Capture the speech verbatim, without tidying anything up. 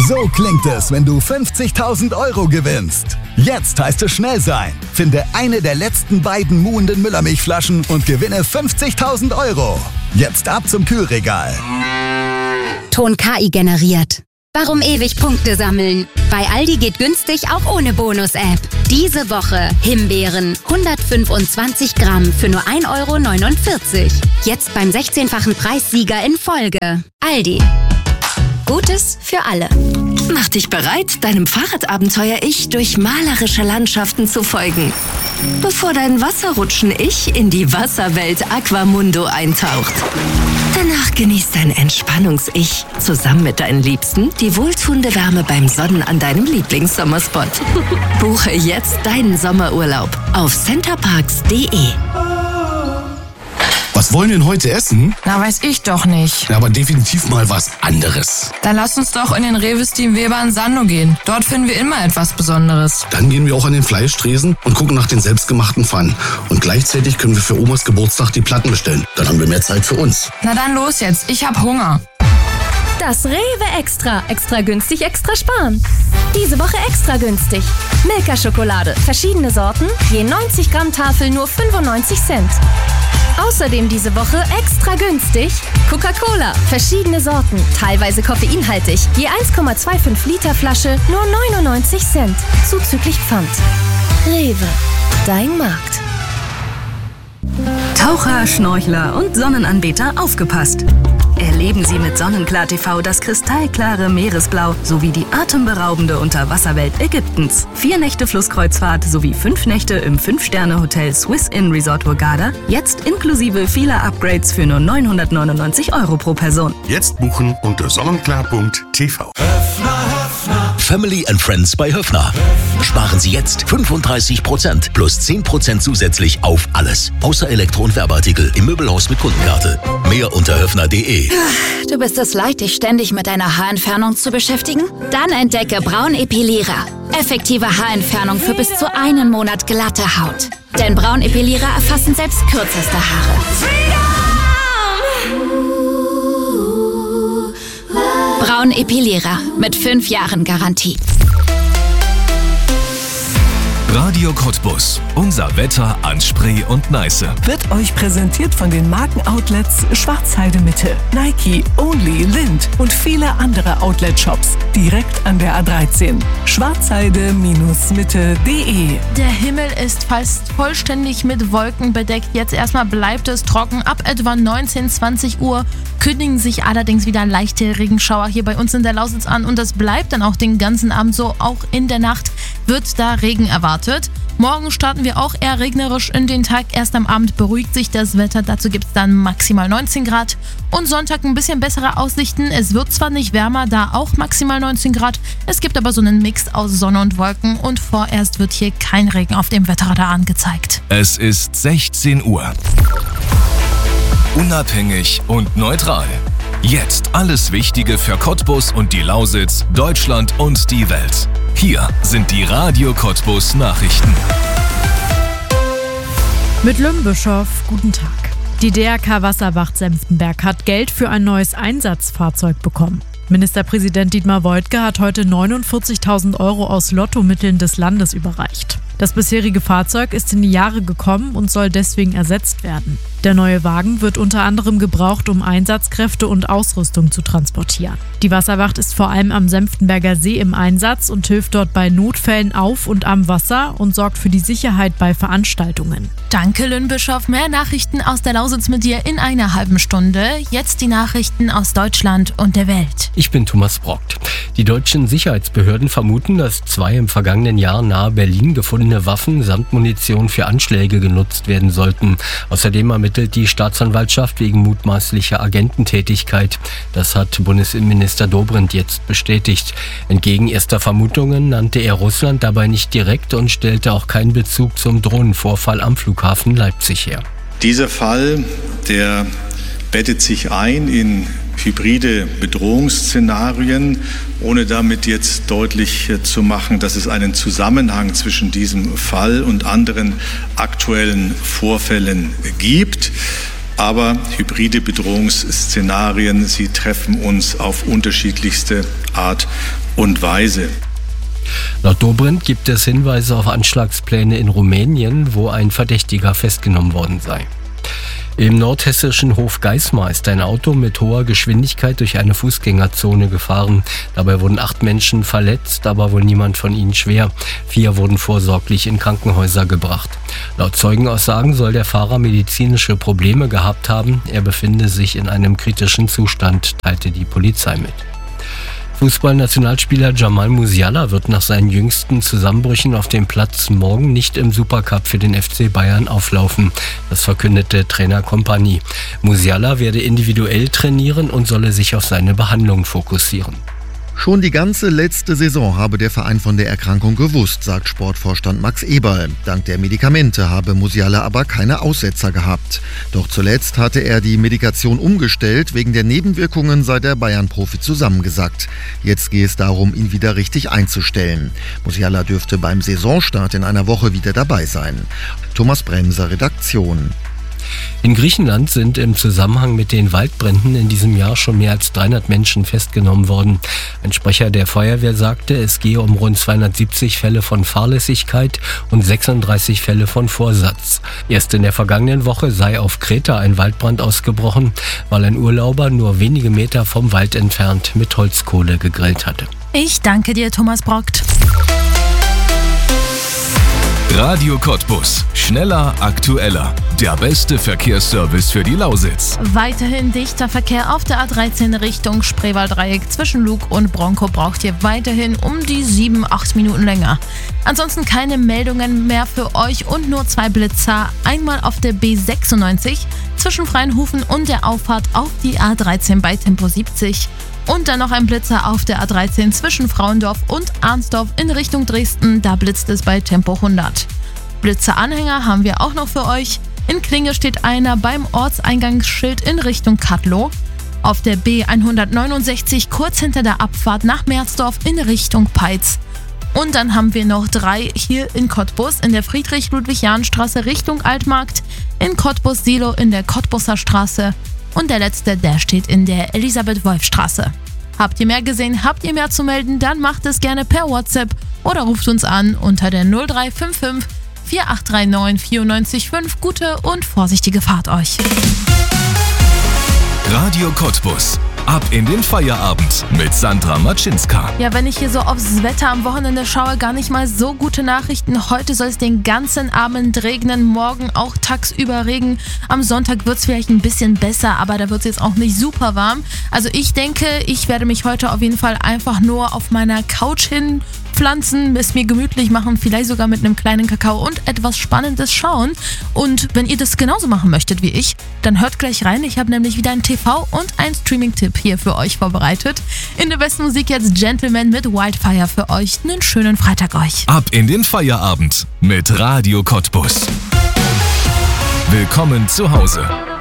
So klingt es, wenn du fünfzigtausend Euro gewinnst. Jetzt heißt es schnell sein. Finde eine der letzten beiden muhenden Müllermilchflaschen und gewinne fünfzigtausend Euro. Jetzt ab zum Kühlregal. Ton K I generiert. Warum ewig Punkte sammeln? Bei Aldi geht günstig auch ohne Bonus-App. Diese Woche Himbeeren hundertfünfundzwanzig Gramm für nur ein Euro neunundvierzig. Jetzt beim sechzehnfachen Preissieger in Folge. Aldi. Gutes für alle. Mach dich bereit, deinem Fahrradabenteuer-Ich durch malerische Landschaften zu folgen. Bevor dein Wasserrutschen-Ich in die Wasserwelt Aquamundo eintaucht. Danach genießt dein Entspannungs-Ich zusammen mit deinen Liebsten die wohltuende Wärme beim Sonnen an deinem Lieblingssommerspot. Buche jetzt deinen Sommerurlaub auf centerparks punkt de. Was wollen wir denn heute essen? Na, weiß ich doch nicht. Ja, aber definitiv mal was anderes. Dann lass uns doch in den Rewe Steam Weber in Sandow gehen. Dort finden wir immer etwas Besonderes. Dann gehen wir auch an den Fleischtresen und gucken nach den selbstgemachten Pfannen. Und gleichzeitig können wir für Omas Geburtstag die Platten bestellen. Dann haben wir mehr Zeit für uns. Na dann los jetzt, ich hab Hunger. Das Rewe Extra. Extra günstig, extra sparen. Diese Woche extra günstig. Milka-Schokolade. Verschiedene Sorten. Je neunzig Gramm Tafel nur fünfundneunzig Cent. Außerdem diese Woche extra günstig Coca-Cola. Verschiedene Sorten. Teilweise koffeinhaltig. Je eins Komma fünfundzwanzig Liter Flasche nur neunundneunzig Cent. Zuzüglich Pfand. Rewe. Dein Markt. Taucher, Schnorchler und Sonnenanbeter aufgepasst! Erleben Sie mit Sonnenklar T V das kristallklare Meeresblau sowie die atemberaubende Unterwasserwelt Ägyptens. Vier Nächte Flusskreuzfahrt sowie fünf Nächte im Fünf-Sterne-Hotel Swiss Inn Resort Hurghada. Jetzt inklusive vieler Upgrades für nur neunhundertneunundneunzig Euro pro Person. Jetzt buchen unter sonnenklar punkt t v. Family and Friends bei Höffner. Sparen Sie jetzt fünfunddreißig Prozent plus zehn Prozent zusätzlich auf alles. Außer Elektro- und Werbeartikel im Möbelhaus mit Kundenkarte. Mehr unter höffner punkt de. Du bist es leid, dich ständig mit deiner Haarentfernung zu beschäftigen? Dann entdecke Braun Epilierer. Effektive Haarentfernung für bis zu einen Monat glatte Haut. Denn Braun Epilierer erfassen selbst kürzeste Haare. Braun Epilierer mit fünf Jahren Garantie. Radio Cottbus. Unser Wetter an Spree und Neiße. Wird euch präsentiert von den Markenoutlets Schwarzheide Mitte, Nike, Only, Lind und viele andere Outlet-Shops. Direkt an der A dreizehn. schwarzheide Mitte punkt de. Der Himmel ist fast vollständig mit Wolken bedeckt. Jetzt erstmal bleibt es trocken. Ab etwa neunzehn, zwanzig Uhr kündigen sich allerdings wieder leichte Regenschauer hier bei uns in der Lausitz an. Und das bleibt dann auch den ganzen Abend so. Auch in der Nacht wird da Regen erwartet. Morgen starten wir auch eher regnerisch in den Tag. Erst am Abend beruhigt sich das Wetter. Dazu gibt es dann maximal neunzehn Grad. Und Sonntag ein bisschen bessere Aussichten. Es wird zwar nicht wärmer, da auch maximal neunzehn Grad. Es gibt aber so einen Mix aus Sonne und Wolken. Und vorerst wird hier kein Regen auf dem Wetterradar angezeigt. Es ist sechzehn Uhr. Unabhängig und neutral. Jetzt alles Wichtige für Cottbus und die Lausitz, Deutschland und die Welt. Hier sind die Radio Cottbus Nachrichten. Mit Lym Bischof, guten Tag. Die D R K Wasserwacht Senftenberg hat Geld für ein neues Einsatzfahrzeug bekommen. Ministerpräsident Dietmar Woidke hat heute neunundvierzigtausend Euro aus Lottomitteln des Landes überreicht. Das bisherige Fahrzeug ist in die Jahre gekommen und soll deswegen ersetzt werden. Der neue Wagen wird unter anderem gebraucht, um Einsatzkräfte und Ausrüstung zu transportieren. Die Wasserwacht ist vor allem am Senftenberger See im Einsatz und hilft dort bei Notfällen auf und am Wasser und sorgt für die Sicherheit bei Veranstaltungen. Danke, Lyn Bischof. Mehr Nachrichten aus der Lausitz mit dir in einer halben Stunde. Jetzt die Nachrichten aus Deutschland und der Welt. Ich bin Thomas Brockt. Die deutschen Sicherheitsbehörden vermuten, dass zwei im vergangenen Jahr nahe Berlin gefundene Waffen samt Munition für Anschläge genutzt werden sollten. Außerdem ermittelt die Staatsanwaltschaft wegen mutmaßlicher Agententätigkeit. Das hat Bundesinnenminister Dobrindt jetzt bestätigt. Entgegen erster Vermutungen nannte er Russland dabei nicht direkt und stellte auch keinen Bezug zum Drohnenvorfall am Flughafen Leipzig her. Dieser Fall, der bettet sich ein in hybride Bedrohungsszenarien, ohne damit jetzt deutlich zu machen, dass es einen Zusammenhang zwischen diesem Fall und anderen aktuellen Vorfällen gibt. Aber hybride Bedrohungsszenarien, sie treffen uns auf unterschiedlichste Art und Weise. Laut Dobrindt gibt es Hinweise auf Anschlagspläne in Rumänien, wo ein Verdächtiger festgenommen worden sei. Im nordhessischen Hofgeismar ist ein Auto mit hoher Geschwindigkeit durch eine Fußgängerzone gefahren. Dabei wurden acht Menschen verletzt, aber wohl niemand von ihnen schwer. Vier wurden vorsorglich in Krankenhäuser gebracht. Laut Zeugenaussagen soll der Fahrer medizinische Probleme gehabt haben. Er befinde sich in einem kritischen Zustand, teilte die Polizei mit. Fußballnationalspieler Jamal Musiala wird nach seinen jüngsten Zusammenbrüchen auf dem Platz morgen nicht im Supercup für den F C Bayern auflaufen. Das verkündete Trainer Kompany. Musiala werde individuell trainieren und solle sich auf seine Behandlung fokussieren. Schon die ganze letzte Saison habe der Verein von der Erkrankung gewusst, sagt Sportvorstand Max Eberl. Dank der Medikamente habe Musiala aber keine Aussetzer gehabt. Doch zuletzt hatte er die Medikation umgestellt, wegen der Nebenwirkungen sei der Bayern-Profi zusammengesackt. Jetzt gehe es darum, ihn wieder richtig einzustellen. Musiala dürfte beim Saisonstart in einer Woche wieder dabei sein. Thomas Bremser, Redaktion. In Griechenland sind im Zusammenhang mit den Waldbränden in diesem Jahr schon mehr als dreihundert Menschen festgenommen worden. Ein Sprecher der Feuerwehr sagte, es gehe um rund zweihundertsiebzig Fälle von Fahrlässigkeit und sechsunddreißig Fälle von Vorsatz. Erst in der vergangenen Woche sei auf Kreta ein Waldbrand ausgebrochen, weil ein Urlauber nur wenige Meter vom Wald entfernt mit Holzkohle gegrillt hatte. Ich danke dir, Thomas Brockt. Radio Cottbus. Schneller, aktueller. Der beste Verkehrsservice für die Lausitz. Weiterhin dichter Verkehr auf der A dreizehn Richtung Spreewalddreieck zwischen Luq und Bronkow braucht ihr weiterhin um die sieben, acht Minuten länger. Ansonsten keine Meldungen mehr für euch und nur zwei Blitzer. Einmal auf der B sechsundneunzig zwischen Freienhofen und der Auffahrt auf die A dreizehn bei Tempo siebzig. Und dann noch ein Blitzer auf der A dreizehn zwischen Frauendorf und Arnsdorf in Richtung Dresden. Da blitzt es bei Tempo hundert. Blitzeranhänger haben wir auch noch für euch. In Klinge steht einer beim Ortseingangsschild in Richtung Kattlow. Auf der B hundertneunundsechzig kurz hinter der Abfahrt nach Merzdorf in Richtung Peitz. Und dann haben wir noch drei hier in Cottbus in der Friedrich-Ludwig-Jahn-Straße Richtung Altmarkt, in Cottbus-Silo in der Cottbuser Straße. Und der letzte, der steht in der Elisabeth-Wolf-Straße. Habt ihr mehr gesehen, habt ihr mehr zu melden, dann macht es gerne per WhatsApp oder ruft uns an unter der null drei fünf fünf, vier acht drei neun, vier neun fünf. Gute und vorsichtige Fahrt euch. Radio Cottbus. Ab in den Feierabend mit Sandra Matschinska. Ja, wenn ich hier so aufs Wetter am Wochenende schaue, gar nicht mal so gute Nachrichten. Heute soll es den ganzen Abend regnen, morgen auch tagsüber Regen. Am Sonntag wird es vielleicht ein bisschen besser, aber da wird es jetzt auch nicht super warm. Also ich denke, ich werde mich heute auf jeden Fall einfach nur auf meiner Couch hinpflanzen, es mir gemütlich machen, vielleicht sogar mit einem kleinen Kakao und etwas Spannendes schauen. Und wenn ihr das genauso machen möchtet wie ich, dann hört gleich rein. Ich habe nämlich wieder einen T V- und einen Streaming-Tipp hier für euch vorbereitet. In der besten Musik jetzt Gentleman mit Wildfire für euch. Einen schönen Freitag euch. Ab in den Feierabend mit Radio Cottbus. Willkommen zu Hause.